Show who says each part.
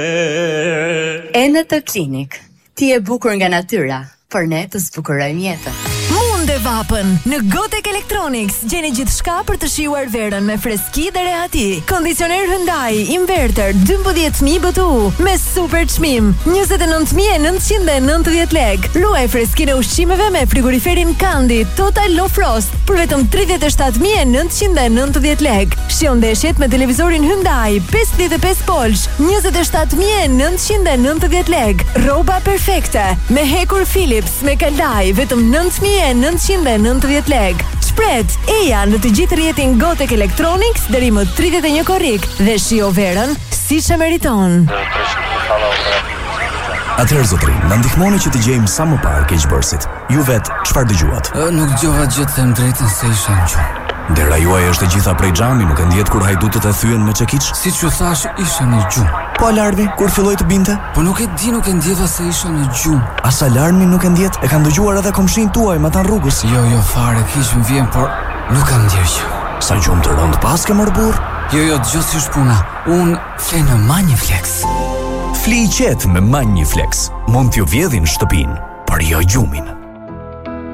Speaker 1: Enet Klinik. Ti e bukur nga natyra, por ne të zbukurojmë jetën.
Speaker 2: Munde vapën. Në Gotek Electronics gjeni gjithçka për të shijuar verën me freski dhe rehati. Kondicioner Hyundai inverter 12000 BTU me super çmim 29990 lek. Luaj freskinë e ushqimeve me frigoriferin Kandi Total Low Frost për vetëm 37990 lek. Shijon ndeshjet me televizorin Hyundai 55 polsh 27990 lek. Rroba perfekte me hekur Philips me kalaj vetëm 9990 lek. Shpret, eja në të gjithë rrjetin Gotek Electronics deri më 31 korrik dhe shijo verën siç e meriton.
Speaker 3: Atëherë zotrin, na ndihmoni që të gjejmë sa më parë keqbërësit. Ju vet, çfarë dëgjuat?
Speaker 4: Nuk dëgjova gjë të them drejtën se isha në gjumë.
Speaker 3: Dera juaj është e gjitha prej xhami, nuk e ndjet kur hajdutët e thyen me çekiç?
Speaker 4: Siç ju thash, isha në gjumë.
Speaker 3: Po alarmi, kur filloi të binte?
Speaker 4: Po nuk e di, nuk e ndjeva se isha në gjumë.
Speaker 3: As alarmi nuk e ndjet? E kanë dëgjuar edhe komshin tuaj, ma tan rrugës.
Speaker 4: Jo, fare, kish më vjen, por nuk kam ndjer gjë.
Speaker 3: Sa gjumë të rënd pas ke mor burr?
Speaker 4: Jo, dëgjoj si është puna. Un fle në Maniflex.
Speaker 3: Fli qet me Maniflex. Mund t'ju vjedhin shtëpinë, por jo gjumin.